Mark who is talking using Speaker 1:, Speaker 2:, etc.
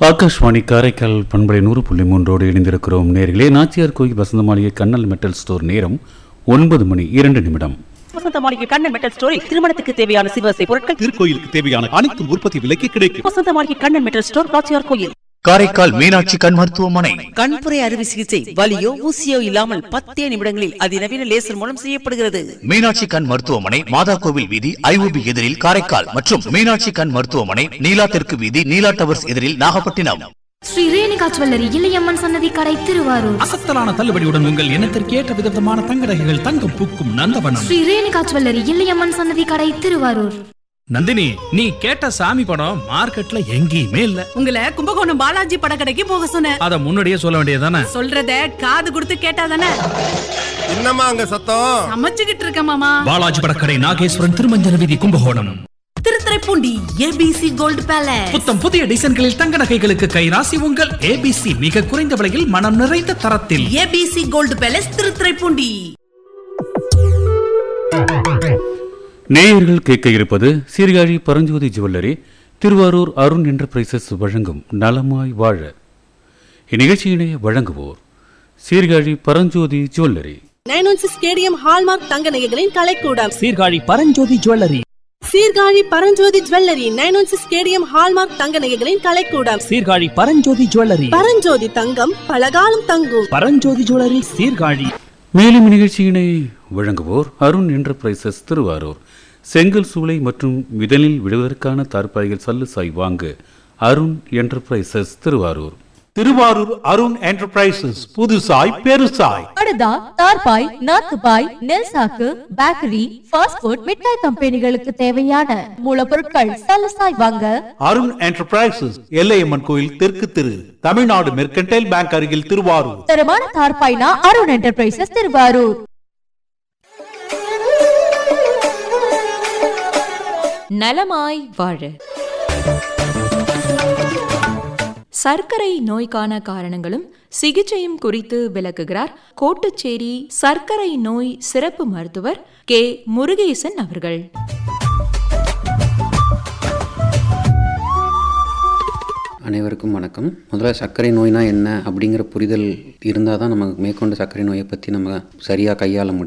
Speaker 1: ஆகாஷ்வாணி காரைக்கால் பண்பலை 100.3 இணைந்திருக்கிறோம். நேர்களே, நாச்சியார் கோயில் வசந்த மாளிகை கண்ணல் மெட்டல் ஸ்டோர் நேரம் 9:02.
Speaker 2: வசந்த மாளிகை கண்ணன் மெட்டல் ஸ்டோரில் திருமணத்துக்கு தேவையான சிவசை பொருட்கள்,
Speaker 3: திருக்கோயிலுக்கு தேவையான அனைத்து உற்பத்தி விலைக்கு கிடைக்கும்.
Speaker 2: வசந்த மாளிகை கண்ணன் மெட்டல் ஸ்டோர், நாச்சியார் கோயில்.
Speaker 4: காரைக்கால் மீனாட்சி கண் மருத்துவமனை.
Speaker 2: கண்புரை அறுவை சிகிச்சை வலியோ ஊசியோ இல்லாமல் 10 நிமிடங்களில் அதிநவீன லேசர் மூலம் செய்யப்படுகிறது.
Speaker 4: மீனாட்சி கண் மருத்துவமனை, மாதா கோவில் வீதி, IOB எதிரில் காரைக்கால் மற்றும் மீனாட்சி கண் மருத்துவமனை, நீலா தெற்கு வீதி, நீலா டவர்ஸ் எதிரில் நாகப்பட்டினம்.
Speaker 5: ஸ்ரீ ரேணுகா ஜுவல்லரி இளையம்மன் சன்னதி கடை, திருவாரூர்.
Speaker 3: அசத்தலான தள்ளுபடியுடன் உங்கள் எண்ணத்திற்கு ஏற்ற விதமான தங்க நகைகள், தங்கம் பூக்கும் நந்தவனம்.
Speaker 5: ஸ்ரீ ரேணுகா ஜுவல்லரி இளையம்மன் சன்னதி கடை, திருவாரூர்.
Speaker 3: நந்தினி, நீ கேட்ட சாமி படம் மார்க்கெட்ல எங்கேயுமே இல்ல.
Speaker 6: உங்களை கும்பகோணம் பாலாஜி படக்கடைக்கு போக சொன்னேன்.
Speaker 3: அத முன்னாடியே சொல்ல வேண்டியதானே?
Speaker 6: சொல்றத காது கொடுத்து கேட்டாதானே.
Speaker 7: என்னம்மா அங்க சத்தம்?
Speaker 6: சமைச்சுக்கிட்டு இருக்க மாமா.
Speaker 3: பாலாஜி படக்கடை, நாகேஸ்வரன், திருமஞ்சன வீதி, Kumbakonam.
Speaker 6: Thiruthuraipoondi ABC gold palace.
Speaker 3: புத்தம் புதிய டிசைன்களில் தங்க நகைகளுக்கு கைராசி உங்கள் ABC. மிக குறைந்த விலையில் மனம் நிறைந்த தரத்தில்.
Speaker 6: ABC gold palace, Thiruthuraipoondi.
Speaker 1: நேயர்கள் கேட்க இருப்பது சீர்காழி பரஞ்சோதி ஜுவல்லரி, திருவாரூர் அருண் என்டர்பிரைசஸ் வழங்கும் நலமாய் வாழ. இந்நிகழ்ச்சியினை வழங்குவோர் Sirkazhi Paranjothi jewellery.
Speaker 8: 916 stadium hallmark தங்க நகைகளின் கலைக்கூடம்.
Speaker 3: Sirkazhi Paranjothi jewellery.
Speaker 8: Sirkazhi Paranjothi jewellery 916 stadium hallmark தங்க நகைகளின் கலைக்கூடம்.
Speaker 3: சீர்காழி பரஞ்சோதி ஜுவல்லரி.
Speaker 8: பரஞ்சோதி தங்கம் பலகாலம் தங்கும்.
Speaker 3: பரஞ்சோதி ஜுவல்லரி, சீர்காழி.
Speaker 1: மேலும் நிகழ்ச்சியினை வழங்குவோர் அருண் என்டர்பிரைசஸ், திருவாரூர். செங்கல் சூளை மற்றும் விதனில் விடுவதற்கான தார்பாய்கள் சல்லுசாய் வாங்க அருண் என்டர்பிரைசஸ், திருவாரூர்.
Speaker 9: திருவாரூர் அருண் என்டர்பிரைசஸ், புதுசாய் பெருசாய்.
Speaker 10: படுதா, தார்பாய், நாத்துபாய், நெல் சாக்கு, பேக்கரி, ஃபாஸ்ட் ஃபுட், மிட்டாய் கம்பெனிகளுக்கு தேவையான மூலப்பொருட்கள் சலசாய் வாங்க
Speaker 9: அருண் என்டர்பிரைசஸ், எல்லையம்மன் கோயில் தெற்கு தெரு, தமிழ்நாடு மெர்கன்டைல் பேங்க் அருகில், திருவாரூர்.
Speaker 10: தரமான தார்பாய்னா அருண் என்டர்பிரைசஸ், திருவாரூர்.
Speaker 11: நலமாய் வாழ. சர்க்கரை நோய்க்கான காரணங்களும் சிகிச்சையும் குறித்து விளக்குகிறார் கோட்டுச்சேரி சர்க்கரை நோய் சிறப்பு மருத்துவர் கே. முருகேசன் அவர்கள்.
Speaker 12: அனைவருக்கும் வணக்கம். முதல்ல சர்க்கரை நோய்னா என்ன அப்படிங்கிற புரிதல் இருந்தால் தான் நமக்கு மேற்கொண்ட சர்க்கரை நோயை பற்றி நம்ம சரியாக கையாள முடியும்.